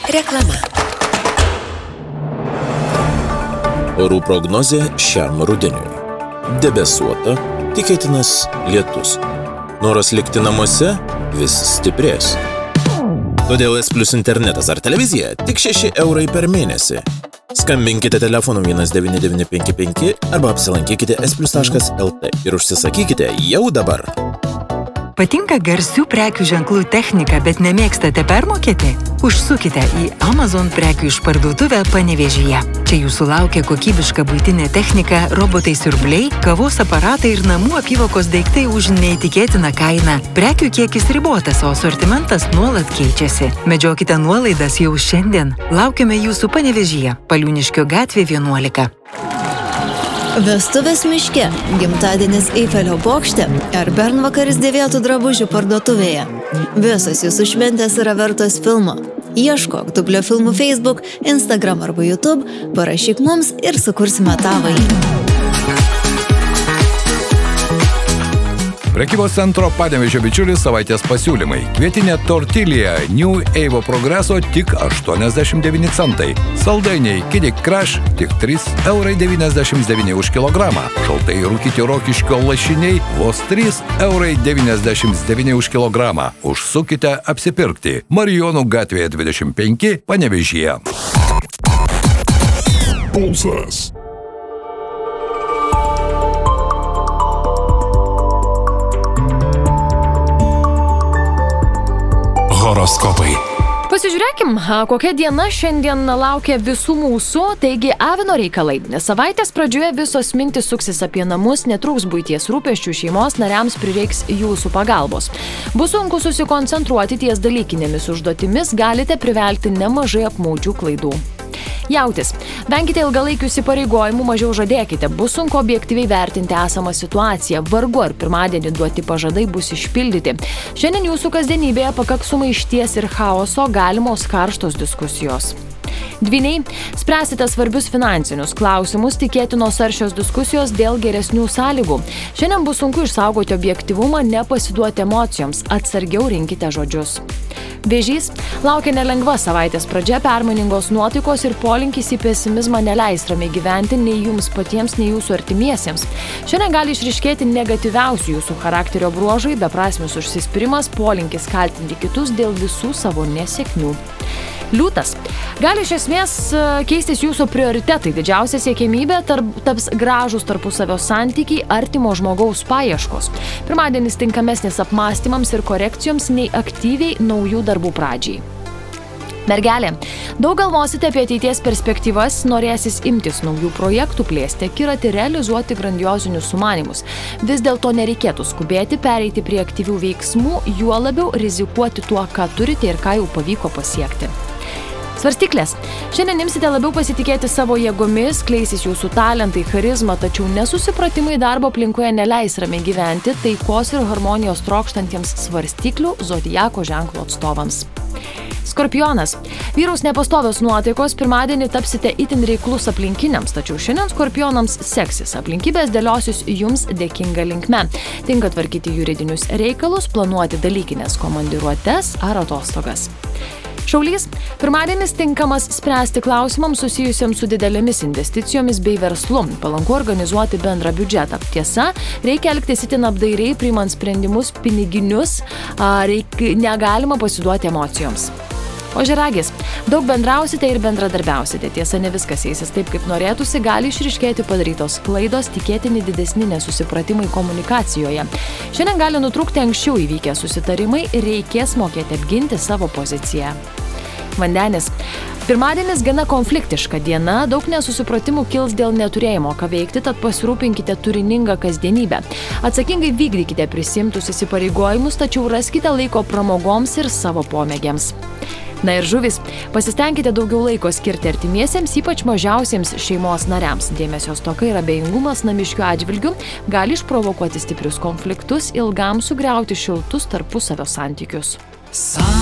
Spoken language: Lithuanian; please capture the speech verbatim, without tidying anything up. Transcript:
Reklama. Orų prognozė šiam rudeniui. Debesuota, tikėtinas lietus. Noras likti namuose vis stiprės. Todėl S Plus internetas ar televizija tik šeši eurai per mėnesį. Skambinkite telefonu vienas devyni devyni penki penki arba apsilankykite s plus taškas l t ir užsisakykite jau dabar. Patinka garsių prekių ženklų technika, bet nemėgstate permokėti? Užsukite į Amazon prekių išparduotuvę Panevėžyje. Čia jūsų laukia kokybiška buitinė technika, robotai siurbliai, kavos aparatai ir namų apyvokos daiktai už neįtikėtiną kainą. Prekių kiekis ribotas, o asortimentas nuolat keičiasi. Medžiokite nuolaidas jau šiandien. Laukiame jūsų Panevėžyje, Paliūniškio gatvė vienuolika. Vestuvės miške, gimtadienis Eifelio bokšte ar bernvakaris dėvėtų drabužių parduotuvėje. Visos jūsų šventės yra vertos filmo. Ieškok Dublio filmų Facebook, Instagram arba YouTube, parašyk mums ir sukursime tavąjį. Prekybos centro Panevėžio bičiulis savaitės pasiūlymai. Kvietinė tortilija New Evo Progreso tik aštuoniasdešimt devyni centai. Saldainiai Kid Crush tik trys eurai devyniasdešimt devyni už kilogramą. Šaltai rūkyti Rokiškio lašiniai vos trys eurai devyniasdešimt devyni už kilogramą. Užsukite apsipirkti. Marijonų gatvėje dvidešimt penki Panevėžyje. Pulsas. Horoskopai. Pasižiūrėkim, kokia diena šiandien laukia visų mūsų, taigi avino reikalai. Savaitės pradžioje visos mintys suksis apie namus, netrūks buities rūpesčių, šeimos nariams prireiks jūsų pagalbos. Bus sunku susikoncentruoti ties dalykinėmis užduotimis, galite privelti nemažai apmaudžių klaidų. Jautis. Venkite ilgalaikių įsipareigojimų, mažiau žadėkite. Bus sunku objektyviai vertinti esamą situaciją. Vargu ar pirmadienį duoti pažadai bus išpildyti. Šiandien jūsų kasdienybėje pakaks sumaišties ir chaoso, galimos karštos diskusijos. Dvyniai. Spręsite svarbius finansinius klausimus, tikėtinos aršios diskusijos dėl geresnių sąlygų. Šiandien bus sunku išsaugoti objektyvumą, nepasiduoti emocijoms. Atsargiau rinkite žodžius. Vėžys. Laukia nelengva savaitės pradžia, permainingos nuotaikos ir polinkis į pesimizmą neleis ramiai gyventi nei jums patiems, nei jūsų artimiesiems. Šiandien gali išryškėti negatyviausių jūsų charakterio bruožai, beprasmis užsispyrimas, polinkis kaltinti kitus dėl visų savo nesėkmių. Liūtas. Gali iš esmės keistis jūsų prioritetai. Didžiausia siekiamybė tarp, taps gražūs tarpusavio santykiai, artimo žmogaus paieškos. Pirmadienis tinkamesnis apmąstymams ir korekcijoms nei aktyviai naujų darbų pradžiai. Mergelė. Daug galvosite apie ateities perspektyvas, norėsis imtis naujų projektų, plėsti akiratį, realizuoti grandiozinius sumanymus. Vis dėlto nereikėtų skubėti, pereiti prie aktyvių veiksmų, juo labiau rizikuoti tuo, ką turite ir ką jau pavyko pasiekti. Svarstyklės. Šiandien imsite labiau pasitikėti savo jėgomis, kleisis jūsų talentai, charizma, tačiau nesusipratimai darbo aplinkoje neleis ramiai gyventi, taikos ir harmonijos trokštantiems svarstyklių zodiako ženklo atstovams. Skorpionas. Vyraus nepastovios nuotaikos, pirmadienį tapsite itin reiklus aplinkiniams, tačiau šiandien skorpionams seksis, aplinkybės dėliosis jums dėkinga linkme. Tinka tvarkyti juridinius reikalus, planuoti dalykinės komandiruotes ar atostogas. Šaulys. Pirmadienis tinkamas spręsti klausimams susijusiems su didelėmis investicijomis bei verslu. Palanku organizuoti bendrą biudžetą. Tiesa, reikia elgtis itin apdairiai, priimant sprendimus piniginius, reik, negalima pasiduoti emocijoms. Ožiaragis. Daug bendrausite ir bendradarbiausite. Tiesa, ne viskas eisis taip, kaip norėtųsi, gali išryškėti padarytos klaidos, tikėtini didesni nesusipratimai komunikacijoje. Šiandien gali nutrūkti anksčiau įvykę susitarimai ir reikės mokėti apginti savo poziciją. Vandenis. Pirmadienis gana konfliktiška diena, daug nesusipratimų kils dėl neturėjimo ką veikti, tad pasirūpinkite turiningą kasdienybę. Atsakingai vykdykite prisimtus įsipareigojimus, tačiau raskite laiko pramogoms ir savo pomėgiams. Na ir žuvis, pasistengkite daugiau laiko skirti artimiesiems, ypač mažiausiems šeimos nariams. Dėmesio stoka ir abejingumas namiškių atžvilgių gali išprovokuoti stiprius konfliktus, ilgam sugriauti šiltus tarpusavio santykius.